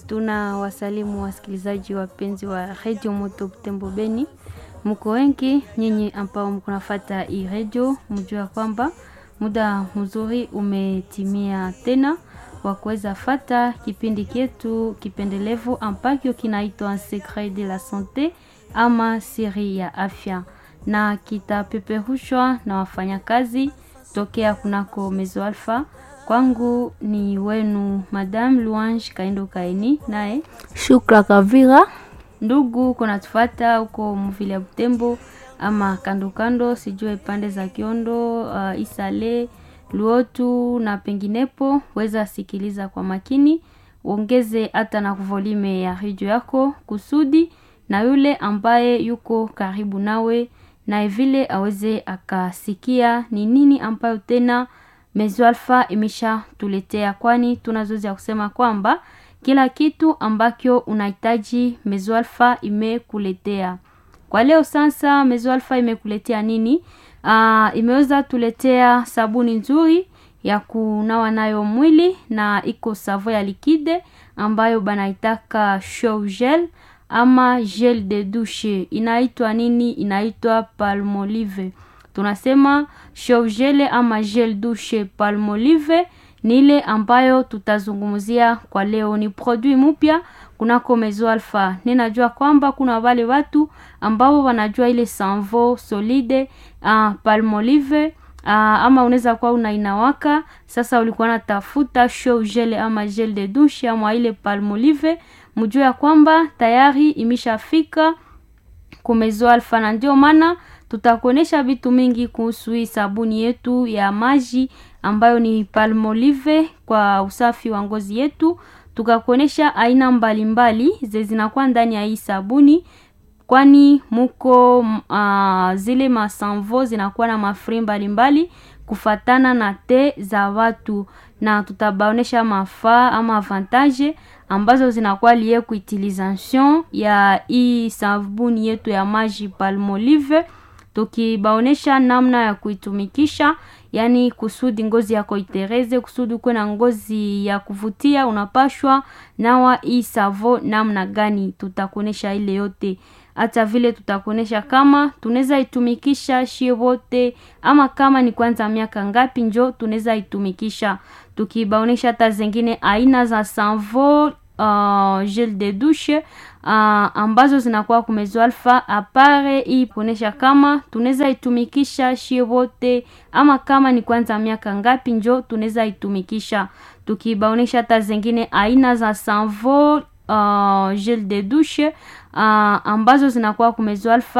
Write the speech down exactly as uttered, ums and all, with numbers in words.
Tuna wasalimu wasikilizaji wapenzi wa Radio Moto Butembo Beni. Mko wengi nyinyi ambao mko nafuata hii radio, mjua kwamba muda mzuri umetimia tena wa kuweza fata kipindi chetu kipendelevu ambacho kinaitwa Secret de la Santé ama siri ya afya, na kitapeperushwa na wafanyakazi tokea kunako Mezo Alpha. Kwangu ni wenu Madame Louange Kaindo Kaini, nae Shukra Kavira. Ndugu kuna tufata huko mvile Butembo ama kando kando, sijue pande za Kiondo, uh, Isale, Luotu na penginepo, weza sikiliza kwa makini, uongeze hata na volume ya radio yako kusudi na yule ambaye yuko karibu nawe na vile aweze akasikia ni nini ambayo tena Mezo Alpha imesha tuletea, kwani tunazoea kusema kwamba kila kitu ambacho unahitaji Mezo Alpha imekuletea. Kwa leo sasa Mezo Alpha imekuletea nini? Uh, imeweza tuletea sabuni nzuri ya kunawa nayo mwili, na iko savo ya likide ambayo banaitaka show gel ama gel de douche. Inaitwa nini? Inaitwa Palmolive. Tunasema show gel ama gel douche Palmolive ni ile ambayo tutazungumzia kwa leo. Ni produit mpya kunako Mezo Alpha. Ninajua kwamba kuna wale watu ambao wanajua ile sanvo solide uh, Palmolive uh, ama unaweza kuwa unainawaka. Sasa ulikuwa unatafuta show gel ama gel de douche ama ile Palmolive, mjua kwamba tayari imeshafika kwa Mezo Alpha, na ndio maana tutakuonesha vitu mingi kuhusu hii sabuni yetu ya maji ambayo ni Palmolive kwa usafi wa ngozi yetu. Tukakuonesha aina mbalimbali ze zinakuwa ndani ya hii sabuni, kwani muko uh, zile masanvo zinakuwa na mafri mbalimbali kufatana na te za watu, na tutabaonesha mafaa ama avantage ambazo zinakuwa liye ku utilisation ya hii sabuni yetu ya maji Palmolive, tukibaonesha namna ya kuitumikisha, yani kusudi ngozi yako itereze, kusudi uko na ngozi ya kuvutia, unapashwa nawa hii savo namna gani. Tutakuonesha ile yote, hata vile tutakuonesha kama tunaweza itumikisha shie wote ama kama ni kwanza miaka ngapi njo tunaweza itumikisha, tukibaonesha hata zingine aina za savo Uh, gel de douche uh, ambazo zinakuwa kwa Mezo Alpha. Apare hii kuonesha kama tunaweza itumikisha shie wote ama kama ni kwanza miaka ngapi njo tunaweza itumikisha, tukibaonesha hata zingine aina za savo uh, gel de douche uh, ambazo zinakuwa kwa Mezo Alpha.